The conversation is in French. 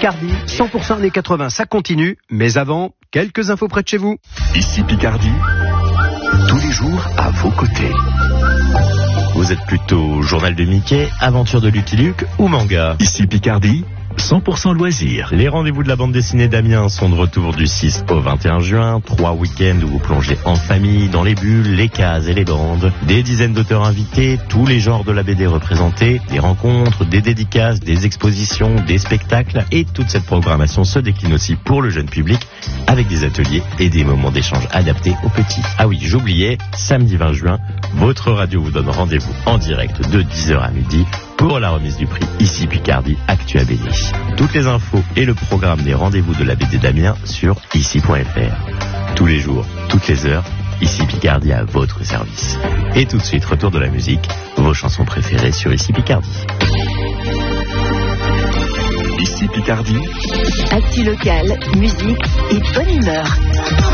Picardie, 100% années 80, ça continue. Mais avant, quelques infos près de chez vous. Ici Picardie, tous les jours à vos côtés. Vous êtes plutôt journal de Mickey, aventure de Lucky Luke ou manga? Ici Picardie, 100% loisirs. Les rendez-vous de la bande dessinée d'Amiens sont de retour du 6 au 21 juin. 3 week-ends où vous plongez en famille dans les bulles, les cases et les bandes. Des dizaines d'auteurs invités, tous les genres de la BD représentés, des rencontres, des dédicaces, des expositions, des spectacles. Et toute cette programmation se décline aussi pour le jeune public avec des ateliers et des moments d'échange adaptés aux petits. Ah oui, j'oubliais, samedi 20 juin, votre radio vous donne rendez-vous en direct de 10h à midi pour la remise du prix Ici Picardie Actu ABD. Toutes les infos et le programme des rendez-vous de la BD d'Amiens sur ici.fr. Tous les jours, toutes les heures, Ici Picardie à votre service. Et tout de suite, retour de la musique, vos chansons préférées sur Ici Picardie. Ici Picardie, Actu locale, musique et bonne humeur.